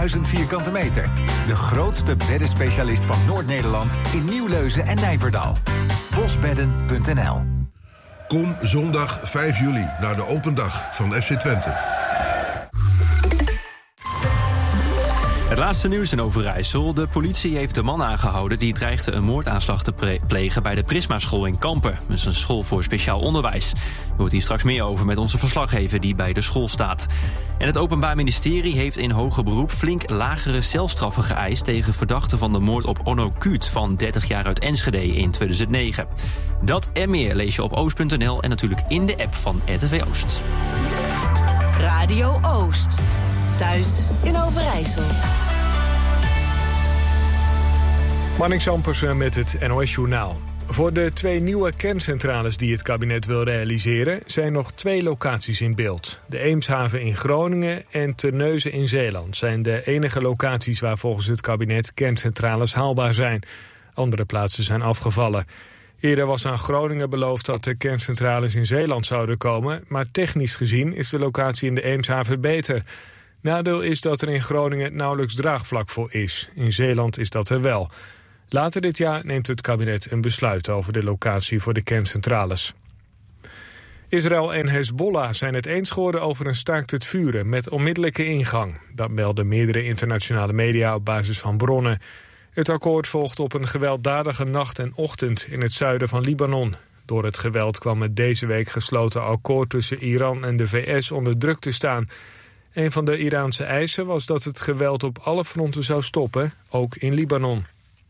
1000 vierkante meter. De grootste beddenspecialist van Noord-Nederland in Nieuwleuzen en Nijverdal. Bosbedden.nl. Kom zondag 5 juli naar de open dag van FC Twente. Het laatste nieuws in Overijssel. De politie heeft de man aangehouden die dreigde een moordaanslag te plegen bij de Prisma-school in Kampen. Dat is een school voor speciaal onderwijs. Je hoort hier straks meer over met onze verslaggever die bij de school staat. En het Openbaar Ministerie heeft in hoger beroep flink lagere celstraffen geëist tegen verdachten van de moord op Onno Kuut van 30 jaar uit Enschede in 2009. Dat en meer lees je op oost.nl en natuurlijk in de app van RTV Oost. Radio Oost. Thuis in Overijssel. Marnix Ampersen met het NOS-journaal. Voor de 2 nieuwe kerncentrales die het kabinet wil realiseren zijn nog 2 locaties in beeld. De Eemshaven in Groningen en Terneuzen in Zeeland zijn de enige locaties waar volgens het kabinet kerncentrales haalbaar zijn. Andere plaatsen zijn afgevallen. Eerder was aan Groningen beloofd dat de kerncentrales in Zeeland zouden komen, maar technisch gezien is de locatie in de Eemshaven beter. Nadeel is dat er in Groningen nauwelijks draagvlak voor is. In Zeeland is dat er wel. Later dit jaar neemt het kabinet een besluit over de locatie voor de kerncentrales. Israël en Hezbollah zijn het eens geworden over een staakt het vuren met onmiddellijke ingang. Dat melden meerdere internationale media op basis van bronnen. Het akkoord volgt op een gewelddadige nacht en ochtend in het zuiden van Libanon. Door het geweld kwam het deze week gesloten akkoord tussen Iran en de VS onder druk te staan. Een van de Iraanse eisen was dat het geweld op alle fronten zou stoppen, ook in Libanon.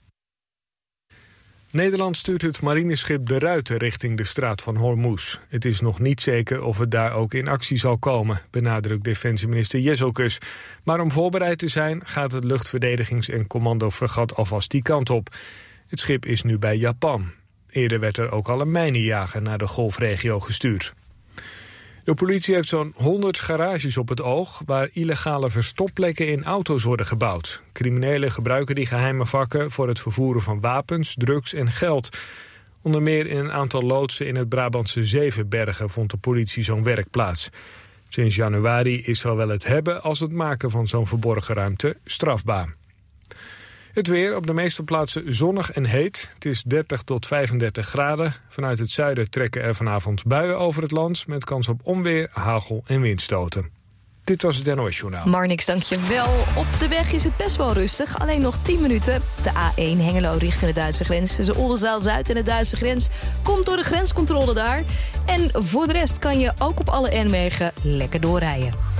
Nederland stuurt het marineschip De Ruiter richting de straat van Hormuz. Het is nog niet zeker of het daar ook in actie zal komen, benadrukt defensieminister Jezelkus. Maar om voorbereid te zijn gaat het luchtverdedigings- en commandofregat alvast die kant op. Het schip is nu bij Japan. Eerder werd er ook al een mijnenjager naar de golfregio gestuurd. De politie heeft zo'n 100 garages op het oog waar illegale verstopplekken in auto's worden gebouwd. Criminelen gebruiken die geheime vakken voor het vervoeren van wapens, drugs en geld. Onder meer in een aantal loodsen in het Brabantse Zevenbergen vond de politie zo'n werk plaats. Sinds januari is zowel het hebben als het maken van zo'n verborgen ruimte strafbaar. Het weer, op de meeste plaatsen zonnig en heet. Het is 30 tot 35 graden. Vanuit het zuiden trekken er vanavond buien over het land met kans op onweer, hagel en windstoten. Dit was het NOS-journaal. Marnix, dank je wel. Op de weg is het best wel rustig. Alleen nog 10 minuten. De A1 Hengelo richting de Duitse grens. Tussen Oldenzaal-Zuid en de Duitse grens. Komt door de grenscontrole daar. En voor de rest kan je ook op alle N-wegen lekker doorrijden.